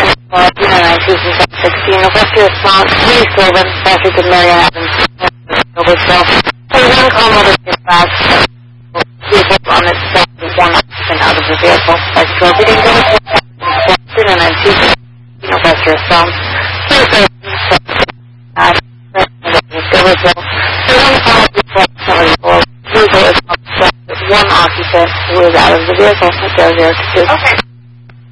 16, request your response, please Sylvan, traffic to Mary Adams, Overkill. So one call notice dispatch, vehicle on its side with one occupant out of the vehicle. That's prohibiting the inspection and then two, request your response. Please Sylvan, Overkill. So one call approximately 4, vehicle is on the side with one occupant who is out of the vehicle, 002. Okay.